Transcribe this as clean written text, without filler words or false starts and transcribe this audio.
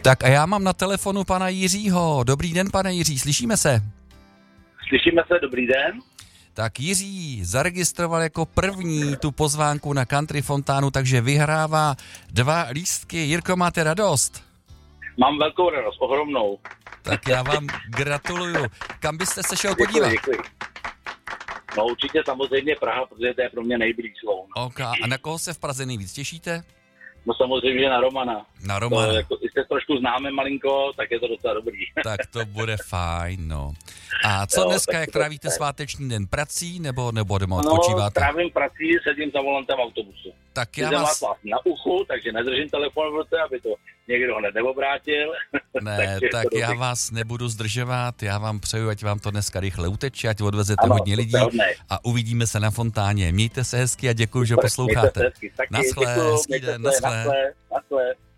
Tak a já mám na telefonu pana Jiřího. Dobrý den, pane Jiří, slyšíme se? Slyšíme se, dobrý den. Tak Jiří zaregistroval jako první tu pozvánku na Country Fontánu, takže vyhrává 2 lístky. Jirko, máte radost? Mám velkou radost, ohromnou. Tak já vám gratuluju. Kam byste se šel podívat? Děkuji. No určitě samozřejmě Praha, protože to je pro mě nejblíž. OK, a na koho se v Praze nejvíc těšíte? No samozřejmě na Romana. Na Romana. To, jako, když se trošku známe malinko, tak je to docela dobrý. Tak to bude fajn, no. A co dneska, jak trávíte sváteční den? Prací nebo doma odpočíváte? No, trávím prací, sedím za volantem autobusu. Tak já vás na uchu, takže nedržím telefon v ruce, aby to někdo hned neobrátil. Ne, tak já vás nebudu zdržovat, já vám přeju, ať vám to dneska rychle uteče, ať odvezete hodně lidí a uvidíme se na Fontáně. Mějte se hezky a děkuji, že posloucháte. Naschle, hezký den, naschle.